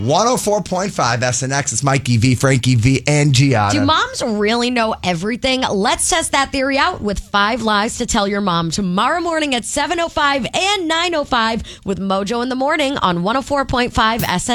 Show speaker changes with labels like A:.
A: 104.5 SNX. It's Mikey V, Frankie V, and Gianna.
B: Do moms really know everything? Let's test that theory out with 5 lies to tell your mom tomorrow morning at 7:05 and 9:05 with Mojo in the Morning on 104.5 SNX.